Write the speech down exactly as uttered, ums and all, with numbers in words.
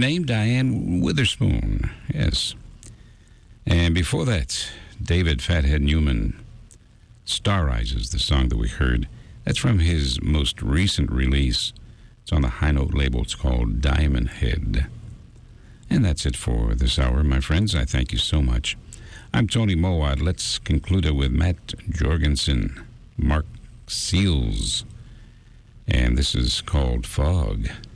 name? Diane Witherspoon. Yes. And before that, David Fathead Newman, Star Rises, the song that we heard. That's from his most recent release. It's on the High Note label. It's called Diamond Head. And that's it for this hour, my friends. I thank you so much. I'm Tony Mowat. Let's conclude it with Matt Jorgensen, Mark Seals. And this is called Fog.